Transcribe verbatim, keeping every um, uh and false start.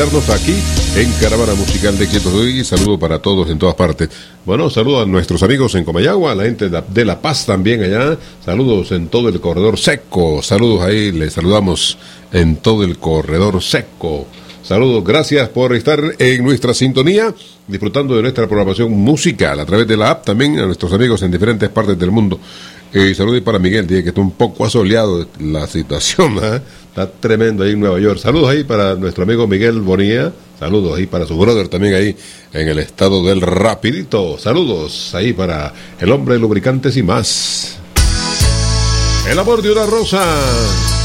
aquí en Caravana Musical de Éxitos de hoy. Saludo para todos en todas partes. Bueno, saludo a nuestros amigos en Comayagua, a la gente de La Paz también allá. Saludos en todo el corredor seco. Saludos ahí, les saludamos en todo el corredor seco. Saludos, gracias por estar en nuestra sintonía, disfrutando de nuestra programación musical a través de la app, también a nuestros amigos en diferentes partes del mundo. Eh, saludos para Miguel, dice que está un poco asoleado la situación, ¿eh? Está tremendo ahí en Nueva York. Saludos ahí para nuestro amigo Miguel Bonilla. Saludos ahí para su brother también ahí en el estado del Rapidito. Saludos ahí para el hombre de lubricantes y más. El amor de una rosa.